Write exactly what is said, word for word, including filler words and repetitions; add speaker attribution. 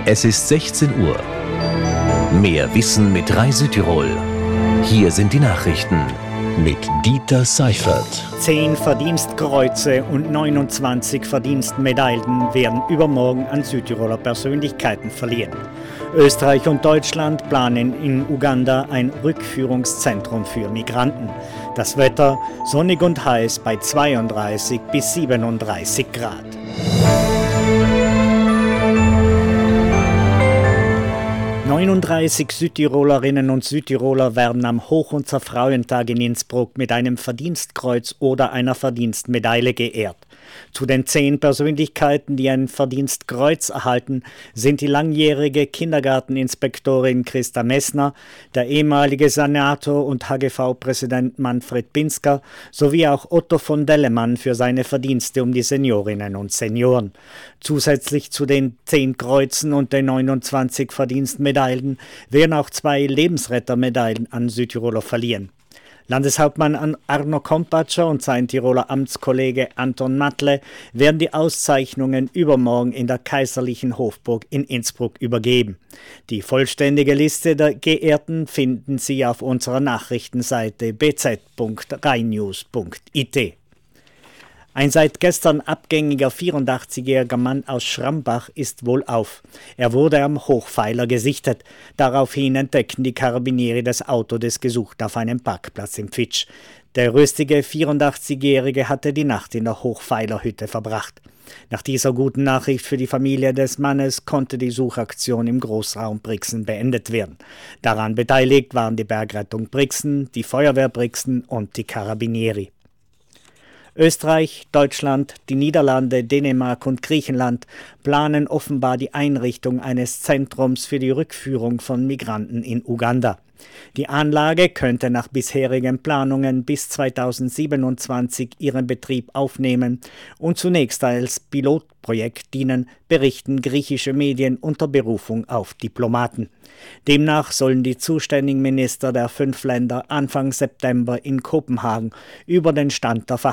Speaker 1: Es ist sechzehn Uhr. Mehr Wissen mit Rai Südtirol. Hier sind die Nachrichten mit Dieter Seifert.
Speaker 2: Zehn Verdienstkreuze und neunundzwanzig Verdienstmedaillen werden übermorgen an Südtiroler Persönlichkeiten verliehen. Österreich und Deutschland planen in Uganda ein Rückführungszentrum für Migranten. Das Wetter sonnig und heiß bei zweiunddreißig bis siebenunddreißig Grad. neununddreißig Südtirolerinnen und Südtiroler werden am Hoch- und Frauentag in Innsbruck mit einem Verdienstkreuz oder einer Verdienstmedaille geehrt. Zu den zehn Persönlichkeiten, die ein Verdienstkreuz erhalten, sind die langjährige Kindergarteninspektorin Christa Messner, der ehemalige Senator und H G V-Präsident Manfred Pinsker sowie auch Otto von Dellemann für seine Verdienste um die Seniorinnen und Senioren. Zusätzlich zu den zehn Kreuzen und den neunundzwanzig Verdienstmedaillen werden auch zwei Lebensrettermedaillen an Südtiroler verliehen. Landeshauptmann Arno Kompatscher und sein Tiroler Amtskollege Anton Matle werden die Auszeichnungen übermorgen in der Kaiserlichen Hofburg in Innsbruck übergeben. Die vollständige Liste der Geehrten finden Sie auf unserer Nachrichtenseite b z punkt rheinnews punkt i t. Ein seit gestern abgängiger vierundachtzigjähriger Mann aus Schrambach ist wohlauf. Er wurde am Hochpfeiler gesichtet. Daraufhin entdeckten die Karabinieri das Auto des Gesuchten auf einem Parkplatz im Fitsch. Der rüstige vierundachtzigjährige hatte die Nacht in der Hochpfeilerhütte verbracht. Nach dieser guten Nachricht für die Familie des Mannes konnte die Suchaktion im Großraum Brixen beendet werden. Daran beteiligt waren die Bergrettung Brixen, die Feuerwehr Brixen und die Karabinieri. Österreich, Deutschland, die Niederlande, Dänemark und Griechenland planen offenbar die Einrichtung eines Zentrums für die Rückführung von Migranten in Uganda. Die Anlage könnte nach bisherigen Planungen bis zweitausendsiebenundzwanzig ihren Betrieb aufnehmen und zunächst als Pilotprojekt dienen, berichten griechische Medien unter Berufung auf Diplomaten. Demnach sollen die zuständigen Minister der fünf Länder Anfang September in Kopenhagen über den Stand der